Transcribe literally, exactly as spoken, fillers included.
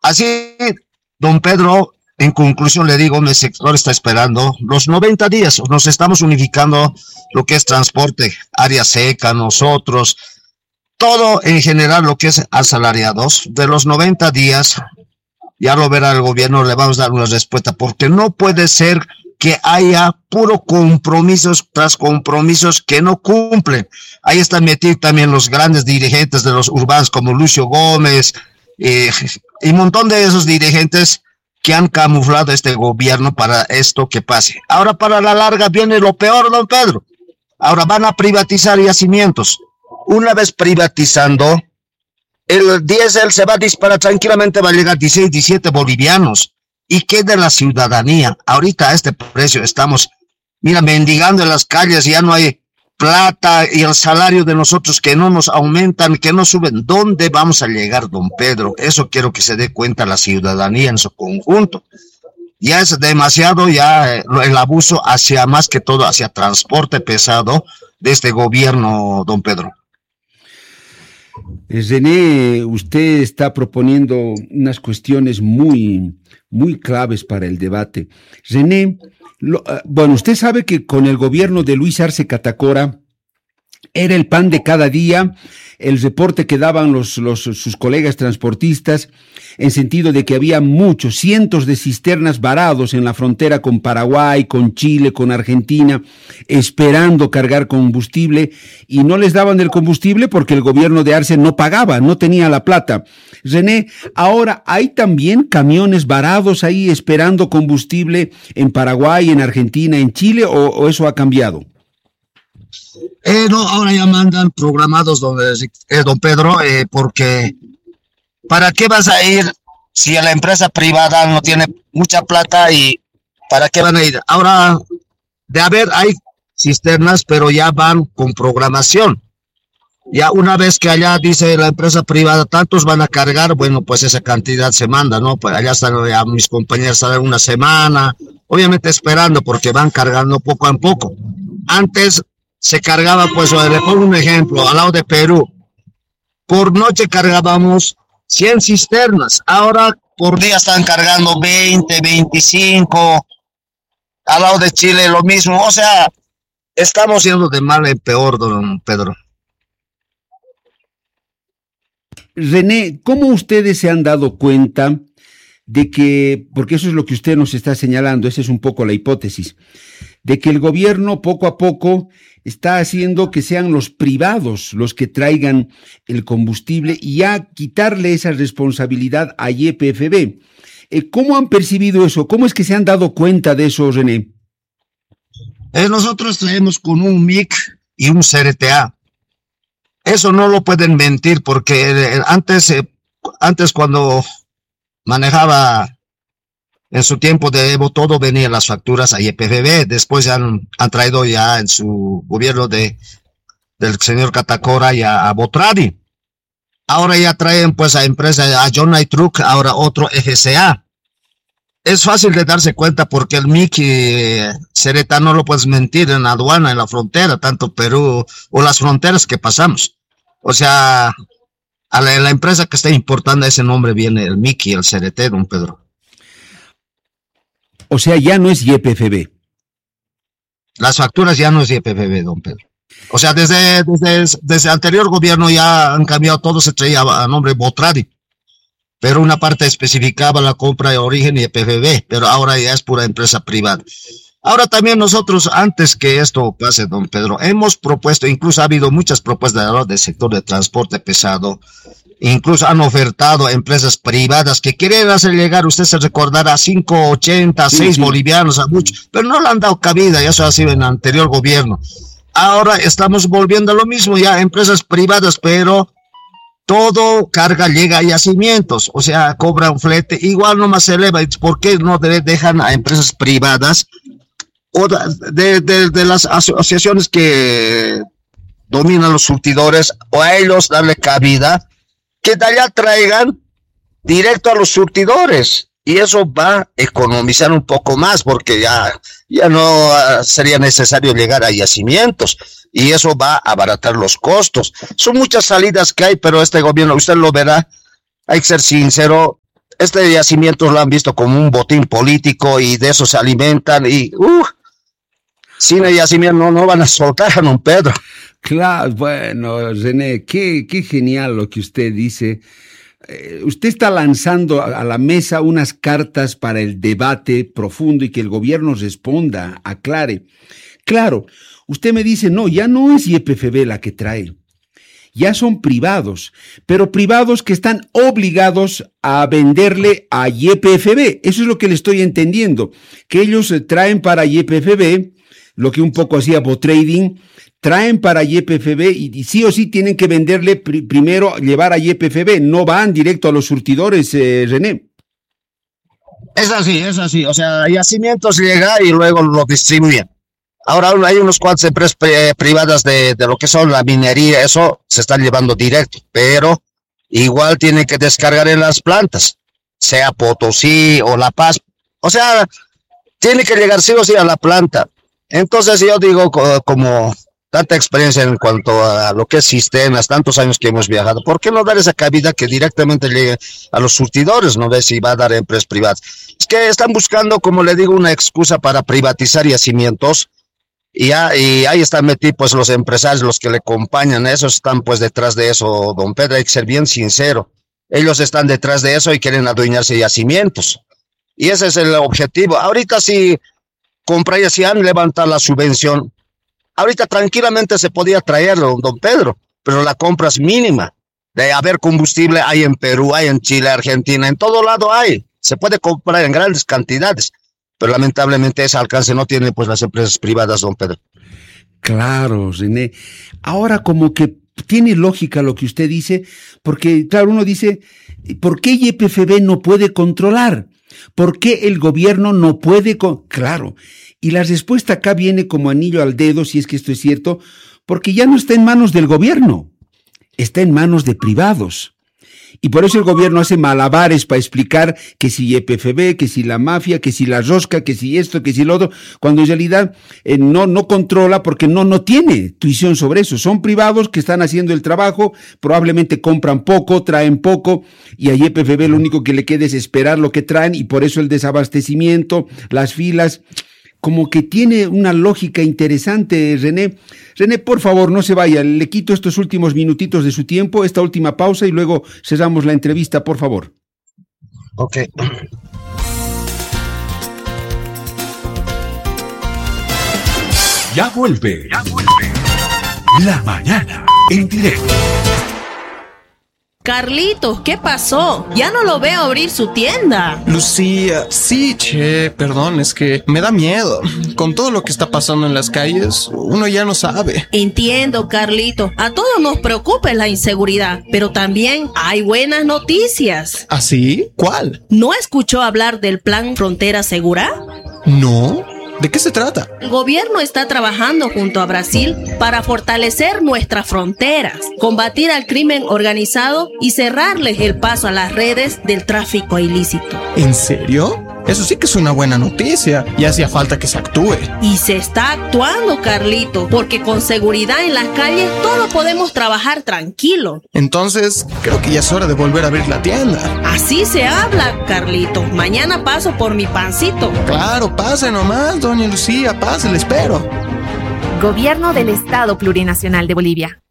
Así, don Pedro, en conclusión le digo, mi sector está esperando los noventa días, nos estamos unificando lo que es transporte, área seca, nosotros, todo en general lo que es asalariados, de los noventa días, ya lo verá el gobierno, le vamos a dar una respuesta, porque no puede ser que haya puro compromisos tras compromisos que no cumplen. Ahí están metidos también los grandes dirigentes de los urbanos como Lucio Gómez, eh, y un montón de esos dirigentes que han camuflado este gobierno para esto que pase. Ahora para la larga viene lo peor, don Pedro. Ahora van a privatizar yacimientos. Una vez privatizando, el diésel se va a disparar tranquilamente, va a llegar dieciséis, diecisiete bolivianos. ¿Y qué de la ciudadanía? Ahorita a este precio estamos, mira, mendigando en las calles, ya no hay plata y el salario de nosotros que no nos aumentan, que no suben. ¿Dónde vamos a llegar, don Pedro? Eso quiero que se dé cuenta la ciudadanía en su conjunto. Ya es demasiado ya el abuso hacia, más que todo, hacia transporte pesado de este gobierno, don Pedro. René, usted está proponiendo unas cuestiones muy, muy claves para el debate. René, lo, bueno, usted sabe que con el gobierno de Luis Arce Catacora era el pan de cada día el reporte que daban los, los, sus colegas transportistas, en sentido de que había muchos, cientos de cisternas varados en la frontera con Paraguay, con Chile, con Argentina, esperando cargar combustible, y no les daban el combustible porque el gobierno de Arce no pagaba, no tenía la plata. René, ahora hay también camiones varados ahí esperando combustible en Paraguay, en Argentina, en Chile, o, o eso ha cambiado. Eh, no, ahora ya mandan programados, don, eh, don Pedro, eh, porque ¿para qué vas a ir si la empresa privada no tiene mucha plata y para qué van a ir? Ahora, de haber, hay cisternas, pero ya van con programación. Ya una vez que allá dice la empresa privada, tantos van a cargar, bueno, pues esa cantidad se manda, ¿no? Pues allá están ya mis compañeros, están una semana, obviamente esperando porque van cargando poco a poco. Antes se cargaba, pues, le pongo un ejemplo, al lado de Perú, por noche cargábamos cien cisternas, ahora por día están cargando veinte, veinticinco, al lado de Chile lo mismo, o sea, estamos yendo de mal en peor, don Pedro. René, ¿cómo ustedes se han dado cuenta de que, porque eso es lo que usted nos está señalando, esa es un poco la hipótesis, de que el gobierno poco a poco está haciendo que sean los privados los que traigan el combustible y ya quitarle esa responsabilidad a Y P F B? ¿Cómo han percibido eso? ¿Cómo es que se han dado cuenta de eso, René? Eh, nosotros traemos con un M I C y un C R T A. Eso no lo pueden mentir porque eh, antes, eh, antes cuando manejaba en su tiempo de Evo, todo venía las facturas a Y P F B, después ya han, han traído ya en su gobierno de del señor Catacora y a, a Botradi. Ahora ya traen pues a empresa, a John Knight Truck, ahora otro F C A. Es fácil de darse cuenta porque el M I C y Cereta no lo puedes mentir en la aduana, en la frontera, tanto Perú o las fronteras que pasamos. O sea, a la, la empresa que está importando ese nombre viene el M I C y el C R T, don Pedro. O sea, ya no es Y P F B. Las facturas ya no es Y P F B, don Pedro. O sea, desde, desde, desde el anterior gobierno ya han cambiado, todo se traía a nombre Botradi. Pero una parte especificaba la compra de origen y Y P F B, pero ahora ya es pura empresa privada. Ahora también nosotros, antes que esto pase, don Pedro, hemos propuesto, incluso ha habido muchas propuestas del sector de transporte pesado, incluso han ofertado a empresas privadas que quieren hacer llegar, usted se recordará, cinco ochenta, sí, seis sí. bolivianos a muchos, pero no le han dado cabida, y eso ha sido en el anterior gobierno. Ahora estamos volviendo a lo mismo, ya empresas privadas, pero todo carga llega a yacimientos, o sea, cobran flete, igual nomás se eleva. ¿Por qué no dejan a empresas privadas o de, de, de las asociaciones que dominan los surtidores, o a ellos darle cabida, que de allá traigan directo a los surtidores? Y eso va a economizar un poco más, porque ya, ya no uh, sería necesario llegar a yacimientos, y eso va a abaratar los costos. Son muchas salidas que hay, pero este gobierno, usted lo verá, hay que ser sincero, este yacimiento lo han visto como un botín político y de eso se alimentan y uh, sin el yacimiento no, no van a soltar a don Pedro. Claro, bueno, René, qué, qué genial lo que usted dice. Eh, usted está lanzando a, a la mesa unas cartas para el debate profundo y que el gobierno responda, aclare. Claro, usted me dice, no, ya no es Y P F B la que trae. Ya son privados, pero privados que están obligados a venderle a Y P F B. Eso es lo que le estoy entendiendo, que ellos traen para Y P F B, lo que un poco hacía Botrading, traen para Y P F B y, y sí o sí tienen que venderle pr- primero, llevar a Y P F B, no van directo a los surtidores, eh, René. Es así, es así, o sea, yacimientos llega y luego lo distribuyen. Ahora hay unos cuantos empresas privadas de, de lo que son la minería, eso se están llevando directo, pero igual tienen que descargar en las plantas, sea Potosí o La Paz, o sea, tiene que llegar sí o sí a la planta. Entonces yo digo, como tanta experiencia en cuanto a lo que es sistemas, tantos años que hemos viajado, ¿por qué no dar esa cabida que directamente llegue a los surtidores? No ve si va a dar a empresas privadas. Es que están buscando, como le digo, una excusa para privatizar yacimientos. Y, ya, y ahí están metidos pues los empresarios, los que le acompañan, esos están pues detrás de eso, don Pedro, hay que ser bien sincero. Ellos están detrás de eso y quieren adueñarse de yacimientos. Y ese es el objetivo. Ahorita si compra si han levantado la subvención, ahorita tranquilamente se podía traerlo, don Pedro, pero la compra es mínima. De haber combustible hay en Perú, hay en Chile, Argentina, en todo lado hay. Se puede comprar en grandes cantidades. Pero lamentablemente ese alcance no tienen pues las empresas privadas, don Pedro. Claro, René. Ahora como que tiene lógica lo que usted dice, porque claro, uno dice, ¿por qué Y P F B no puede controlar? ¿Por qué el gobierno no puede? Con... Claro, y la respuesta acá viene como anillo al dedo, si es que esto es cierto, porque ya no está en manos del gobierno, está en manos de privados. Y por eso el gobierno hace malabares para explicar que si Y P F B, que si la mafia, que si la rosca, que si esto, que si lo otro, cuando en realidad eh, no, no controla porque no, no tiene tuición sobre eso. Son privados que están haciendo el trabajo, probablemente compran poco, traen poco, y a Y P F B lo único que le queda es esperar lo que traen, y por eso el desabastecimiento, las filas, como que tiene una lógica interesante, René. René, por favor, no se vaya, le quito estos últimos minutitos de su tiempo, esta última pausa y luego cerramos la entrevista, por favor. Ok. Ya vuelve. Ya vuelve. La mañana en directo. Carlitos, ¿qué pasó? Ya no lo veo abrir su tienda. Lucía, sí, che, perdón, es que me da miedo. Con todo lo que está pasando en las calles, uno ya no sabe. Entiendo, Carlitos. A todos nos preocupa la inseguridad, pero también hay buenas noticias. ¿Ah, sí? ¿Cuál? ¿No escuchó hablar del Plan Frontera Segura? No. ¿De qué se trata? El gobierno está trabajando junto a Brasil para fortalecer nuestras fronteras, combatir al crimen organizado y cerrarles el paso a las redes del tráfico ilícito. ¿En serio? Eso sí que es una buena noticia y hacía falta que se actúe. Y se está actuando, Carlito, porque con seguridad en las calles todos podemos trabajar tranquilo. Entonces, creo que ya es hora de volver a abrir la tienda. Así se habla, Carlito. Mañana paso por mi pancito. Claro, pase nomás, doña Lucía, pase, le espero. Gobierno del Estado Plurinacional de Bolivia.